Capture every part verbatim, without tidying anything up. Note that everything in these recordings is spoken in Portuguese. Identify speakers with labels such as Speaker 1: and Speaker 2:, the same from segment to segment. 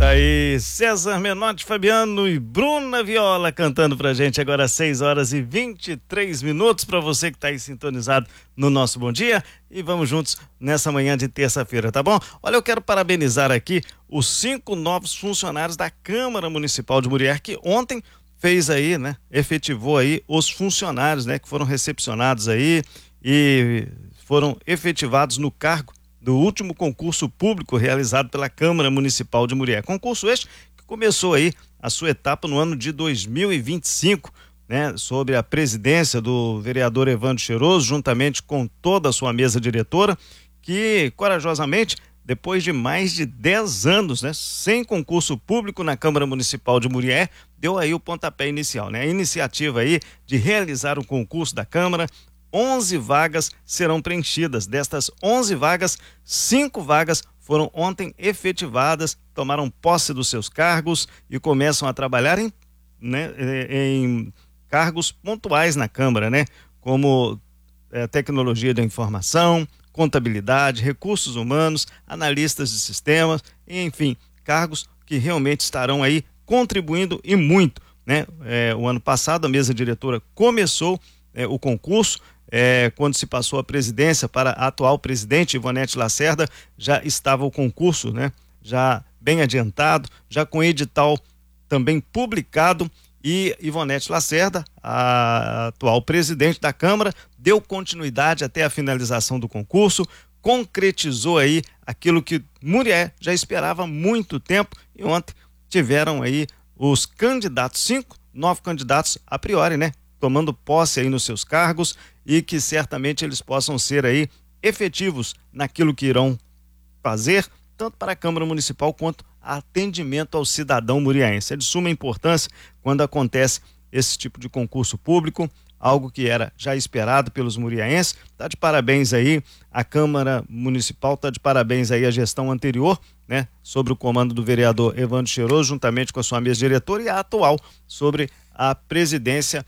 Speaker 1: aí, César Menotti, Fabiano e Bruna Viola cantando pra gente agora às seis horas e vinte e três minutos para você que tá aí sintonizado no nosso Bom Dia, e vamos juntos nessa manhã de terça-feira, tá bom? Olha, eu quero parabenizar aqui os cinco novos funcionários da Câmara Municipal de Murié, que ontem fez aí, né, efetivou aí os funcionários, né, que foram recepcionados aí e foram efetivados no cargo do último concurso público realizado pela Câmara Municipal de Murié. Concurso este que começou aí a sua etapa no ano de dois mil e vinte e cinco, né, sob a presidência do vereador Evandro Cheiroso, juntamente com toda a sua mesa diretora, que corajosamente, depois de mais de dez anos, né, sem concurso público na Câmara Municipal de Murié, deu aí o pontapé inicial, né? A iniciativa aí de realizar o concurso da Câmara. onze vagas serão preenchidas. Destas onze vagas, cinco vagas foram ontem efetivadas, tomaram posse dos seus cargos e começam a trabalhar em, né, em cargos pontuais na Câmara, né? Como é, tecnologia da informação, contabilidade, recursos humanos, analistas de sistemas, enfim, cargos que realmente estarão aí contribuindo e muito, né? É, o ano passado a mesa diretora começou é, o concurso. É, quando se passou a presidência para a atual presidente Ivonete Lacerda, já estava o concurso, né, já bem adiantado, já com edital também publicado, e Ivonete Lacerda, a atual presidente da Câmara, deu continuidade até a finalização do concurso, concretizou aí aquilo que Murié já esperava há muito tempo, e ontem tiveram aí os candidatos, cinco, nove candidatos a priori, né, tomando posse aí nos seus cargos, e que certamente eles possam ser aí efetivos naquilo que irão fazer, tanto para a Câmara Municipal quanto atendimento ao cidadão muriaense. É de suma importância quando acontece esse tipo de concurso público, algo que era já esperado pelos muriaenses. Tá de parabéns aí a Câmara Municipal, tá de parabéns aí a gestão anterior, né, sobre o comando do vereador Evandro Cheiroso, juntamente com a sua mesa diretora, e a atual sobre a presidência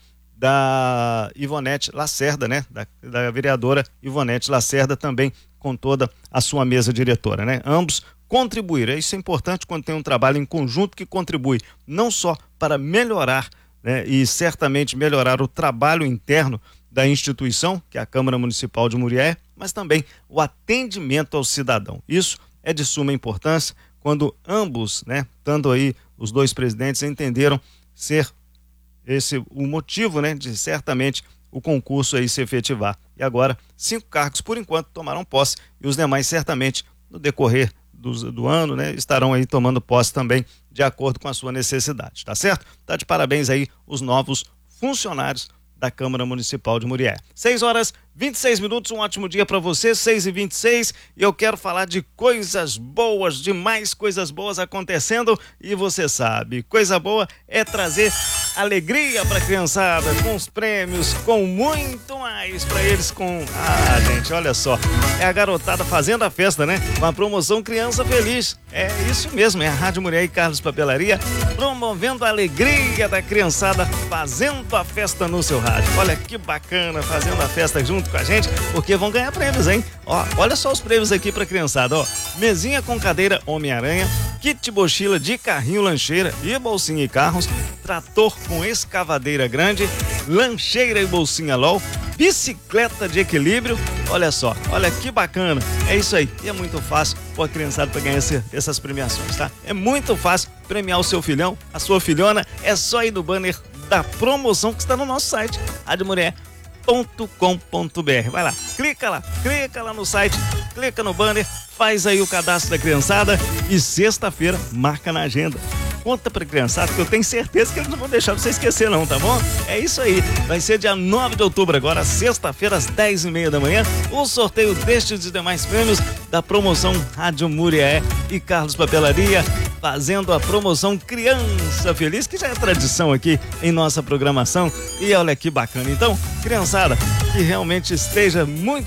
Speaker 1: da Ivonete Lacerda, né? Da, da vereadora Ivonete Lacerda, também com toda a sua mesa diretora, né? Ambos contribuíram. Isso é importante quando tem um trabalho em conjunto que contribui não só para melhorar, né, e certamente melhorar o trabalho interno da instituição, que é a Câmara Municipal de Murié, mas também o atendimento ao cidadão. Isso é de suma importância quando ambos, né, tanto aí os dois presidentes, entenderam ser esse o motivo, né, de certamente o concurso aí se efetivar. E agora, cinco cargos por enquanto tomaram posse, e os demais certamente no decorrer do, do ano, né, estarão aí tomando posse também de acordo com a sua necessidade, tá certo? Tá de parabéns aí os novos funcionários da Câmara Municipal de Murié. seis horas e vinte e seis minutos, um ótimo dia para você, seis e vinte e seis, e eu quero falar de coisas boas, de mais coisas boas acontecendo, e você sabe, coisa boa é trazer alegria para a criançada, com os prêmios, com muito mais para eles, com... Ah, gente, olha só, é a garotada fazendo a festa, né? Com a promoção Criança Feliz. É isso mesmo, é a Rádio Murié e Carlos Papelaria promovendo a alegria da criançada, fazendo a festa no seu rádio. Olha que bacana, fazendo a festa junto com a gente, porque vão ganhar prêmios, hein? Ó, olha só os prêmios aqui pra criançada, ó. Mesinha com cadeira Homem-Aranha, kit mochila de carrinho lancheira e bolsinha e carros, trator com escavadeira grande, lancheira e bolsinha LOL, bicicleta de equilíbrio. Olha só, olha que bacana. É isso aí, e é muito fácil pôr a criançada pra ganhar esse, essas premiações, tá? É muito fácil premiar o seu filhão, a sua filhona, é só ir no banner da promoção que está no nosso site, rádio murié ponto com ponto br. Vai lá, clica lá, clica lá no site, clica no banner, faz aí o cadastro da criançada e sexta-feira marca na agenda. Conta pra criançada que eu tenho certeza que eles não vão deixar você esquecer não, tá bom? É isso aí, vai ser dia nove de outubro agora, sexta-feira às dez e meia da manhã, o sorteio destes e demais prêmios da promoção Rádio Murié e Carlos Papelaria, fazendo a promoção Criança Feliz, que já é tradição aqui em nossa programação, e olha que bacana. Então, criançada, que realmente esteja muito